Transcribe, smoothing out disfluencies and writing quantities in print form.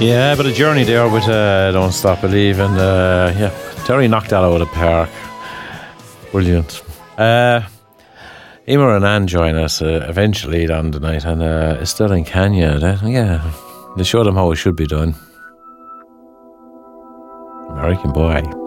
Yeah, but a journey there with Don't Stop Believing. Yeah, Terry knocked that out of the park. Brilliant. Emer and Anne join us eventually on the night, and it's still in Kenya. They showed them how it should be done. American Boy.